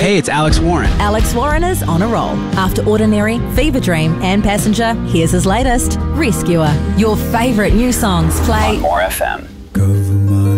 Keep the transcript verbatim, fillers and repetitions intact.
Hey, it's Alex Warren. Alex Warren is on a roll. After Ordinary, Fever Dream and Passenger, here's his latest, Rescuer. Your favourite new songs play on More F M. Go